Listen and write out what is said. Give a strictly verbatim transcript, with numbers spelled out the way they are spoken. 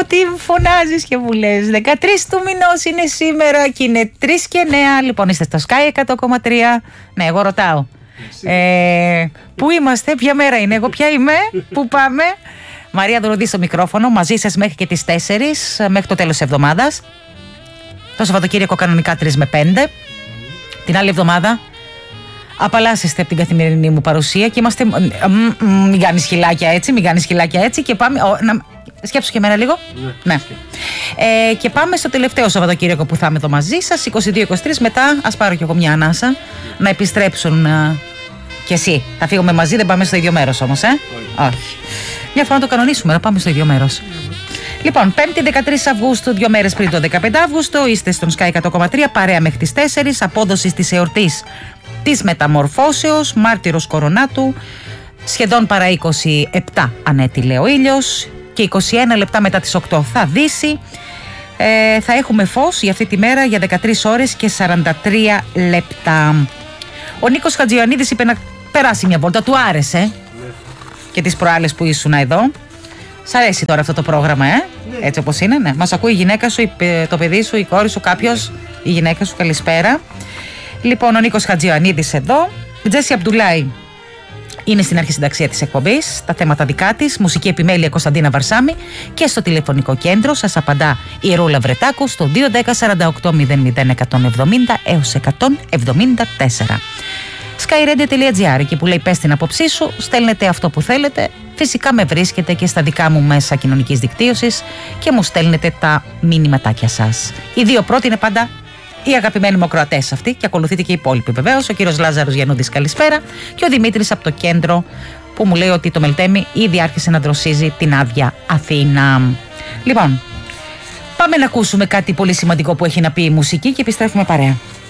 Ότι φωνάζεις και μου λες δεκατρείς του μηνός είναι σήμερα και είναι τρεις και εννέα. Λοιπόν, είστε στο Sky εκατό κόμμα τρία. Ναι, εγώ ρωτάω. Ε, πού είμαστε, ποια μέρα είναι, εγώ ποια είμαι, πού πάμε? Μαρία Δωροδή στο μικρόφωνο, μαζί σας μέχρι και τις τέσσερις, μέχρι το τέλος της εβδομάδας. Το Σαββατοκύριακο κανονικά τρεις με πέντε. Την άλλη εβδομάδα απαλλάσσεστε από την καθημερινή μου παρουσία και είμαστε. Μην κάνεις χιλάκια έτσι, μην κάνεις χιλάκια έτσι και πάμε. Ο, να, σκέψου και εμένα λίγο. Ναι. ναι. Ε, και πάμε στο τελευταίο Σαββατοκύριακο που θα είμαι εδώ μαζί σας, είκοσι δύο είκοσι τρία. Μετά, ας πάρω κι εγώ μια ανάσα να επιστρέψουν α, κι εσύ. Θα φύγουμε μαζί, δεν πάμε στο ίδιο μέρος όμως, ε. Όχι. Όχι. Μια φορά να το κανονίσουμε, να πάμε στο ίδιο μέρος. Mm-hmm. Λοιπόν, Πέμπτη δεκατρείς Αυγούστου, δύο μέρες πριν το δεκαπέντε Αυγούστου, είστε στον Sky εκατό κόμμα τρία, παρέα μέχρι τις τέσσερις, απόδοση της εορτής της Μεταμορφώσεως, μάρτυρος Κορονάτου, σχεδόν παρά είκοσι επτά ανέτειλε ο ήλιος και είκοσι ένα λεπτά μετά τις οκτώ θα δύσει. Ε, θα έχουμε φως για αυτή τη μέρα για δεκατρείς ώρες και σαράντα τρία λεπτά. Ο Νίκος Χατζιωαννίδης είπε να περάσει μια βόλτα, του άρεσε ναι. Και τις προάλλες που ήσουν εδώ. Σ' αρέσει τώρα αυτό το πρόγραμμα, ε? Ναι. Έτσι όπως είναι, ναι. Μας ακούει η γυναίκα σου, το παιδί σου, η κόρη σου, κάποιος, η γυναίκα σου, καλησπέρα. Λοιπόν, ο Νίκος Χατζιωαννίδης εδώ. Η Τζέσι Αμπτουλάη είναι στην αρχισυνταξία της εκπομπής. Τα θέματα δικά της, μουσική επιμέλεια Κωνσταντίνα Βαρσάμη. Και στο τηλεφωνικό κέντρο σας απαντά η Ρούλα Βρετάκου στο δύο ένα μηδέν σαράντα οκτώ μηδέν μηδέν εκατόν εβδομήντα έως εκατόν εβδομήντα τέσσερα. skyradio.gr, εκεί που λέει πες την άποψή σου, στέλνετε αυτό που θέλετε. Φυσικά με βρίσκετε και στα δικά μου μέσα κοινωνικής δικτύωσης και μου στέλνετε τα μηνυματάκια σας. Οι δύο πρώτοι είναι πάντα οι αγαπημένοι μου ακροατές αυτοί και ακολουθείτε και οι υπόλοιποι βεβαίως. Ο κύριος Λάζαρος Γιαννούδης, καλησπέρα. Και ο Δημήτρης από το κέντρο που μου λέει ότι το Μελτέμι ήδη άρχισε να δροσίζει την άδεια Αθήνα. Λοιπόν, πάμε να ακούσουμε κάτι πολύ σημαντικό που έχει να πει η μουσική και επιστρέφουμε παρέα.